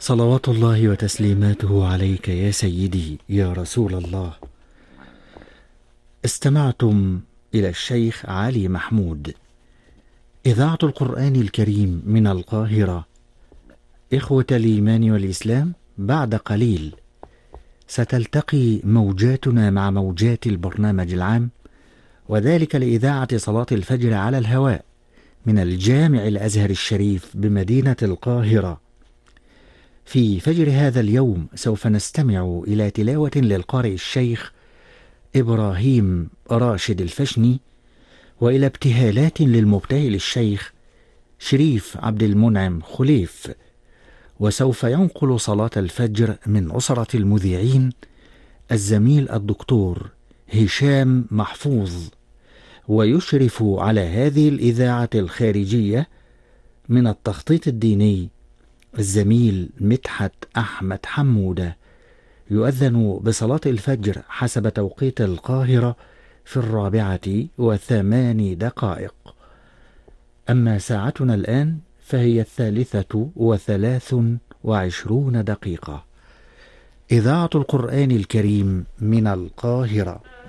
صلوات الله وتسليماته عليك يا سيدي يا رسول الله. استمعتم إلى الشيخ علي محمود. إذاعة القرآن الكريم من القاهرة. إخوة الإيمان والإسلام، بعد قليل ستلتقي موجاتنا مع موجات البرنامج العام، وذلك لإذاعة صلاة الفجر على الهواء من الجامع الأزهر الشريف بمدينة القاهرة. في فجر هذا اليوم سوف نستمع إلى تلاوة للقارئ الشيخ إبراهيم راشد الفشني، وإلى ابتهالات للمبتهل الشيخ شريف عبد المنعم خليف. وسوف ينقل صلاة الفجر من أسرة المذيعين الزميل الدكتور هشام محفوظ، ويشرف على هذه الإذاعة الخارجية من التخطيط الديني الزميل مدحت أحمد حمودة. يؤذن بصلاة الفجر حسب توقيت القاهرة في 4:08. أما ساعتنا الآن فهي 3:23. إذاعة القرآن الكريم من القاهرة.